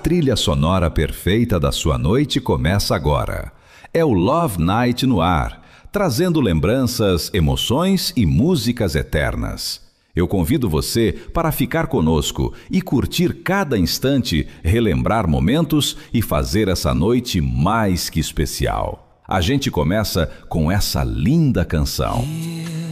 trilha sonora perfeita da sua noite começa agora. É o Love Night no ar, trazendo lembranças, emoções e músicas eternas. Eu convido você para ficar conosco e curtir cada instante, relembrar momentos e fazer essa noite mais que especial. A gente começa com essa linda canção.